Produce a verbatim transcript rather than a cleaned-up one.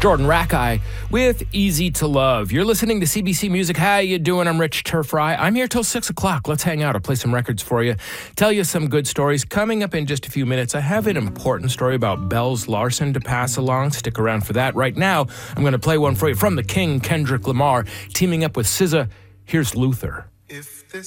Jordan Rackeye with Easy to Love. You're listening to C B C Music. How you doing? I'm Rich Turfry. I'm here till six o'clock. Let's hang out. I'll play some records for you, tell you some good stories. Coming up in just a few minutes, I have an important story about Bells Larson to pass along. Stick around for that. Right now, I'm going to play one for you from the King, Kendrick Lamar, teaming up with S Z A. Here's Luther.